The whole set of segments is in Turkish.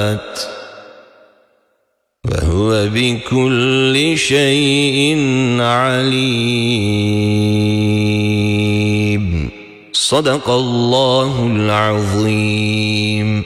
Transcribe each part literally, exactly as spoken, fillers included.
وَهُوَ بِكُلِّ شَيْءٍ عَلِيمٌ. Sadakallahul azim.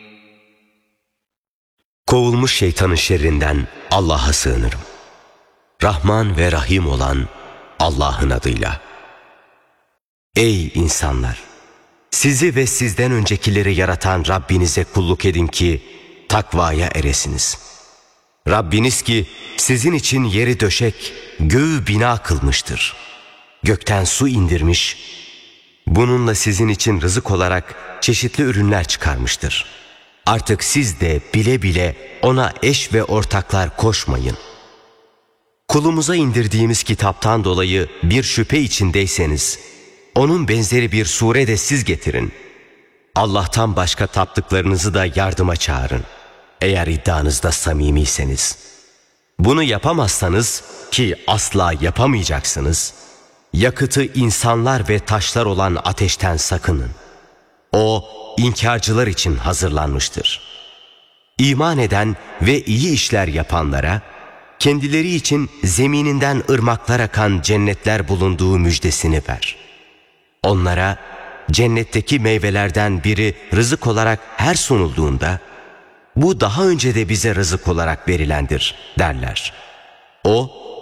Kovulmuş şeytanın şerrinden Allah'a sığınırım. Rahman ve Rahim olan Allah'ın adıyla. Ey insanlar! Sizi ve sizden öncekileri yaratan Rabbinize kulluk edin ki takvaya eresiniz. Rabbiniz ki sizin için yeri döşek, göğü bina kılmıştır. Gökten su indirmiş, bununla sizin için rızık olarak çeşitli ürünler çıkarmıştır. Artık siz de bile bile ona eş ve ortaklar koşmayın. Kulumuza indirdiğimiz kitaptan dolayı bir şüphe içindeyseniz, onun benzeri bir sure de siz getirin. Allah'tan başka taptıklarınızı da yardıma çağırın. Eğer iddianızda samimiyseniz. Bunu yapamazsanız, ki asla yapamayacaksınız, yakıtı insanlar ve taşlar olan ateşten sakının. O, inkarcılar için hazırlanmıştır. İman eden ve iyi işler yapanlara, kendileri için zemininden ırmaklar akan cennetler bulunduğu müjdesini ver. Onlara, cennetteki meyvelerden biri rızık olarak her sunulduğunda, bu daha önce de bize rızık olarak verilendir derler. O,